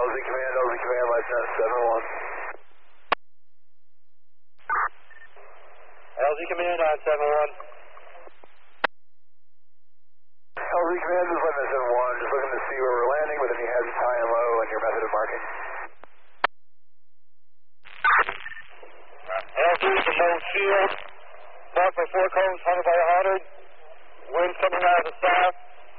Command, license 71. LZ Command on 71. LZ Command, just letting us in 1, just looking to see where we're landing with any hazards high and low and your method of marking. LZ to Moe Field, mark by 4 cones, 100 by 100. Wind coming out of the south.